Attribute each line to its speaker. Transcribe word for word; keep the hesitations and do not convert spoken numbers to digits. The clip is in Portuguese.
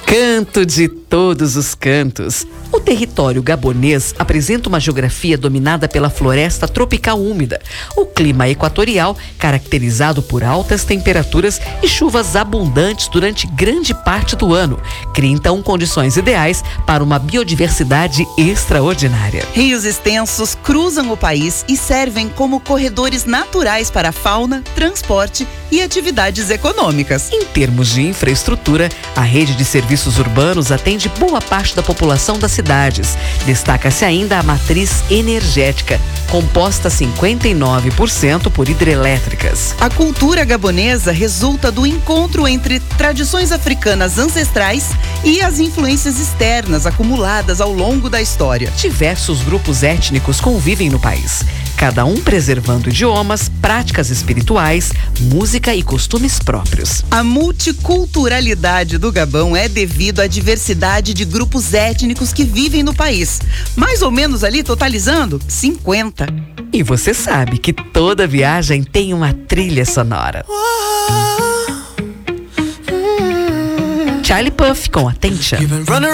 Speaker 1: Canto de todos os cantos. O território gabonês apresenta uma geografia dominada pela floresta tropical úmida. O clima equatorial, caracterizado por altas temperaturas e chuvas abundantes durante grande parte do ano, cria então condições ideais para uma biodiversidade extraordinária.
Speaker 2: Rios extensos cruzam o país e servem como corredores naturais para a fauna, transporte e atividades econômicas.
Speaker 1: Em termos de infraestrutura, a rede de serviços urbanos atende boa parte da população das cidades. Destaca-se ainda a matriz energética, composta cinquenta e nove por cento por hidrelétricas.
Speaker 2: A cultura gabonesa resulta do encontro entre tradições africanas ancestrais e as influências externas acumuladas ao longo da história.
Speaker 1: Diversos grupos étnicos convivem no país, cada um preservando idiomas, práticas espirituais, música e costumes próprios.
Speaker 2: A multiculturalidade do Gabão é devido à diversidade de grupos étnicos que vivem no país, mais ou menos ali totalizando cinquenta.
Speaker 1: E você sabe que toda viagem tem uma trilha sonora. Charlie Puth com Attention.